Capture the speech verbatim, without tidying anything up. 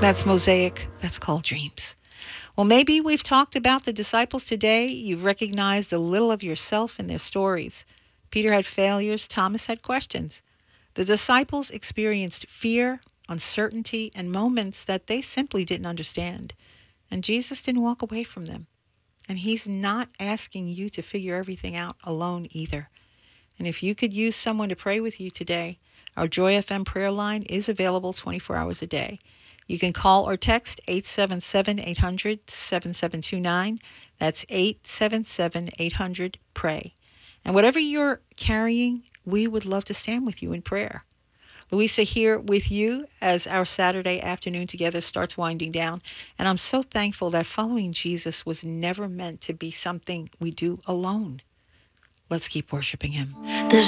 That's Mosaic. That's called Dreams. Well, maybe we've talked about the disciples today. You've recognized a little of yourself in their stories. Peter had failures. Thomas had questions. The disciples experienced fear, uncertainty, and moments that they simply didn't understand. And Jesus didn't walk away from them. And he's not asking you to figure everything out alone either. And if you could use someone to pray with you today, our Joy F M prayer line is available twenty-four hours a day. You can call or text eight seven seven, eight hundred, seven seven two nine. That's eight seven seven, eight hundred, pray. And whatever you're carrying, we would love to stand with you in prayer. Louisa here with you as our Saturday afternoon together starts winding down. And I'm so thankful that following Jesus was never meant to be something we do alone. Let's keep worshiping him.